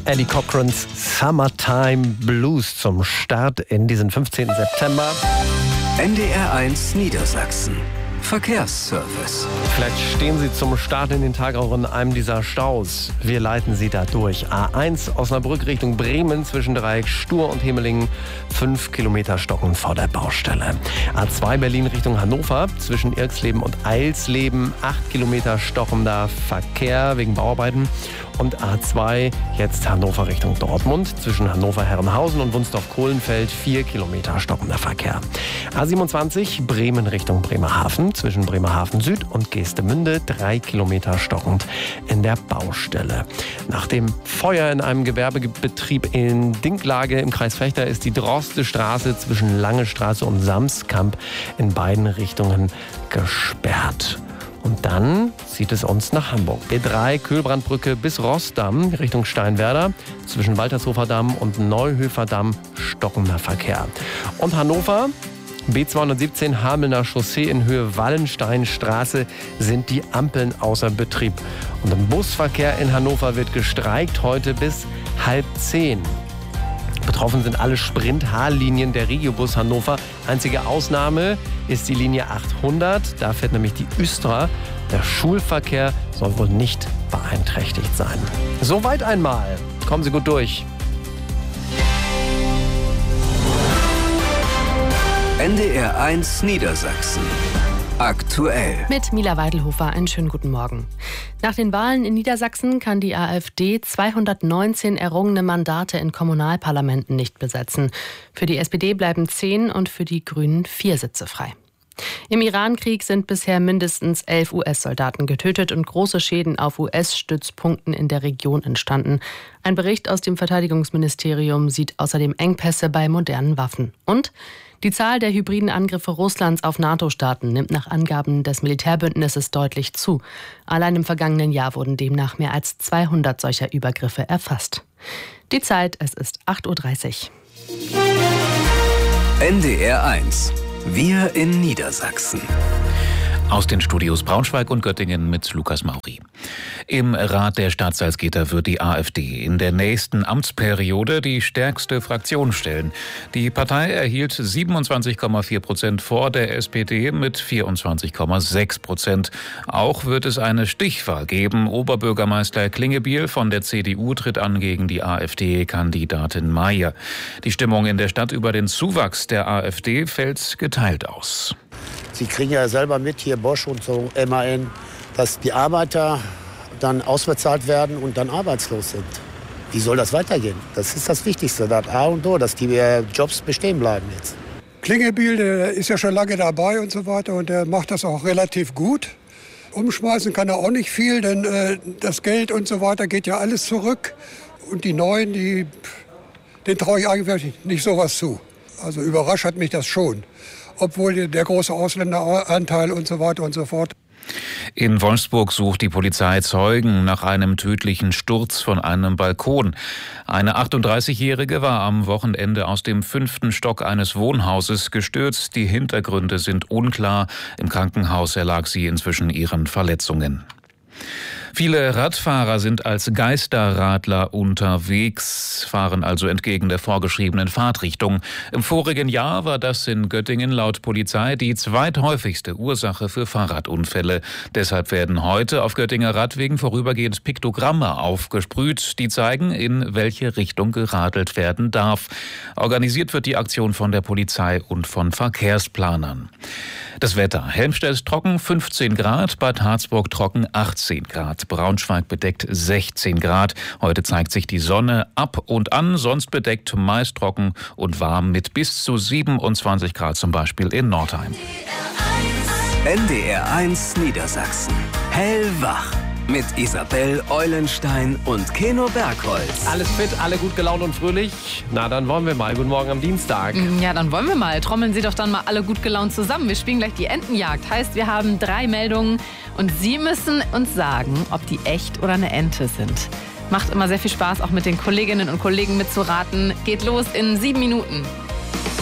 Eddie Cochrans Summertime Blues zum Start in diesen 15. September. NDR1 Niedersachsen. Verkehrsservice. Vielleicht stehen Sie zum Start in den Tag auch in einem dieser Staus. Wir leiten Sie da durch. A1 Osnabrück Richtung Bremen zwischen Dreieck Stur und Hemelingen. 5 Kilometer stocken vor der Baustelle. A2 Berlin Richtung Hannover zwischen Irxleben und Eilsleben. 8 Kilometer stockender Verkehr wegen Bauarbeiten. Und A2 jetzt Hannover Richtung Dortmund zwischen Hannover-Herrenhausen und Wunsdorf-Kohlenfeld. 4 Kilometer stockender Verkehr. A27 Bremen Richtung Bremerhaven zwischen Bremerhaven Süd und Geestemünde. 3 Kilometer stockend in der Baustelle. Nach dem Feuer in einem Gewerbebetrieb in Dinklage im Kreis Vechta ist die Droste-Straße zwischen Lange Straße und Samskamp in beiden Richtungen gesperrt. Und dann zieht es uns nach Hamburg. B3 Köhlbrandbrücke bis Rossdamm Richtung Steinwerder. Zwischen Waltershofer Damm und Neuhöfer Damm stockender Verkehr. Und Hannover, B217 Hamelner Chaussee in Höhe Wallensteinstraße sind die Ampeln außer Betrieb. Und im Busverkehr in Hannover wird gestreikt heute bis 9:30. Betroffen sind alle Sprint-H-Linien der Regiobus Hannover. Einzige Ausnahme ist die Linie 800. Da fährt nämlich die Östra. Der Schulverkehr soll wohl nicht beeinträchtigt sein. Soweit einmal. Kommen Sie gut durch. NDR1 Niedersachsen. Aktuell. Mit Mila Weidelhofer einen schönen guten Morgen. Nach den Wahlen in Niedersachsen kann die AfD 219 errungene Mandate in Kommunalparlamenten nicht besetzen. Für die SPD bleiben 10 und für die Grünen 4 Sitze frei. Im Irankrieg sind bisher mindestens 11 US-Soldaten getötet und große Schäden auf US-Stützpunkten in der Region entstanden. Ein Bericht aus dem Verteidigungsministerium sieht außerdem Engpässe bei modernen Waffen. Und die Zahl der hybriden Angriffe Russlands auf NATO-Staaten nimmt nach Angaben des Militärbündnisses deutlich zu. Allein im vergangenen Jahr wurden demnach mehr als 200 solcher Übergriffe erfasst. Die Zeit, es ist 8:30 Uhr. NDR1. Wir in Niedersachsen. Aus den Studios Braunschweig und Göttingen mit Lukas Mauri. Im Rat der Stadt Salzgitter wird die AfD in der nächsten Amtsperiode die stärkste Fraktion stellen. Die Partei erhielt 27,4% vor der SPD mit 24,6%. Auch wird es eine Stichwahl geben. Oberbürgermeister Klingebiel von der CDU tritt an gegen die AfD-Kandidatin Mayer. Die Stimmung in der Stadt über den Zuwachs der AfD fällt geteilt aus. Sie kriegen ja selber mit, hier Bosch und so, MAN, dass die Arbeiter dann ausbezahlt werden und dann arbeitslos sind. Wie soll das weitergehen? Das ist das Wichtigste, das A und O, dass die Jobs bestehen bleiben jetzt. Klingebiel, der ist ja schon lange dabei und so weiter und der macht das auch relativ gut. Umschmeißen kann er auch nicht viel, denn das Geld und so weiter geht ja alles zurück. Und die Neuen, denen traue ich eigentlich nicht sowas zu. Also überrascht hat mich das schon. Obwohl der große Ausländeranteil und so weiter und so fort. In Wolfsburg sucht die Polizei Zeugen nach einem tödlichen Sturz von einem Balkon. Eine 38-Jährige war am Wochenende aus dem 5. Stock eines Wohnhauses gestürzt. Die Hintergründe sind unklar. Im Krankenhaus erlag sie inzwischen ihren Verletzungen. Viele Radfahrer sind als Geisterradler unterwegs, fahren also entgegen der vorgeschriebenen Fahrtrichtung. Im vorigen Jahr war das in Göttingen laut Polizei die zweithäufigste Ursache für Fahrradunfälle. Deshalb werden heute auf Göttinger Radwegen vorübergehend Piktogramme aufgesprüht, die zeigen, in welche Richtung geradelt werden darf. Organisiert wird die Aktion von der Polizei und von Verkehrsplanern. Das Wetter. Helmstedt trocken 15 Grad, Bad Harzburg trocken 18 Grad, Braunschweig bedeckt 16 Grad. Heute zeigt sich die Sonne ab und an, sonst bedeckt meist trocken und warm mit bis zu 27 Grad zum Beispiel in Nordheim. NDR1 Niedersachsen. Hellwach. Mit Isabel Eulenstein und Keno Bergholz. Alles fit, alle gut gelaunt und fröhlich? Na, dann wollen wir mal. Guten Morgen am Dienstag. Ja, dann wollen wir mal. Trommeln Sie doch dann mal alle gut gelaunt zusammen. Wir spielen gleich die Entenjagd. Heißt, wir haben 3 Meldungen und Sie müssen uns sagen, ob die echt oder eine Ente sind. Macht immer sehr viel Spaß, auch mit den Kolleginnen und Kollegen mitzuraten. Geht los in 7 Minuten.